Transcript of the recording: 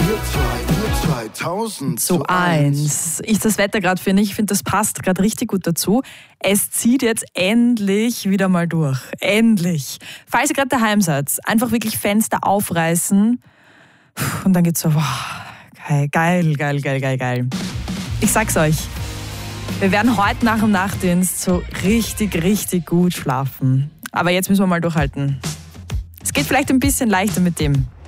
4-2-1000-1. Ich das Wetter gerade finde, ich finde, das passt gerade richtig gut dazu. Es zieht jetzt endlich wieder mal durch. Endlich. Falls ihr gerade daheim seid, einfach wirklich Fenster aufreißen und dann geht's so, wow, geil. Ich sag's euch, wir werden heute nach dem Nachtdienst so richtig gut schlafen. Aber jetzt müssen wir mal durchhalten. Es geht vielleicht ein bisschen leichter mit dem.